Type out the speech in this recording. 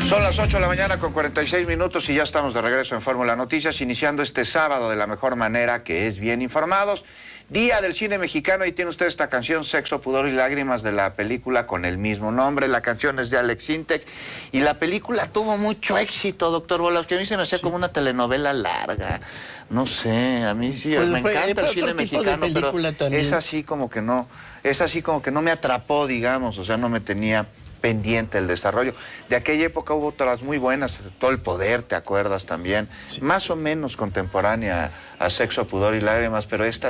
Son las 8 de la mañana con 46 minutos y ya estamos de regreso en Fórmula Noticias, iniciando este sábado de la mejor manera, que es bien informados. Día del cine mexicano, y tiene usted esta canción, Sexo, Pudor y Lágrimas, de la película con el mismo nombre. La canción es de Alex Intec y la película tuvo mucho éxito, doctor Bolas, que a mí se me hacía como una telenovela larga. No sé, a mí sí, pues me encanta el cine mexicano, pero también. es así como que no me atrapó, digamos, o sea, no me tenía pendiente el desarrollo. De aquella época hubo otras muy buenas, Todo el Poder, ¿te acuerdas también? Sí. Más o menos contemporánea a Sexo, Pudor y Lágrimas, pero esta